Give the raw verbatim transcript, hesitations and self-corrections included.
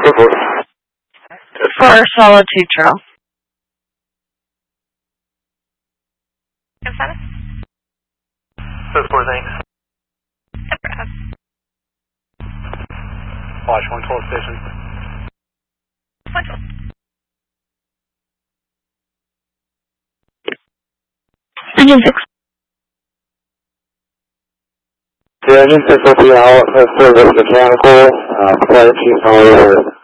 For Solitude Trail. Those four things. Watch one twelve station. Engine six. The engine six will be out of service mechanical. Uh, flight chief, however,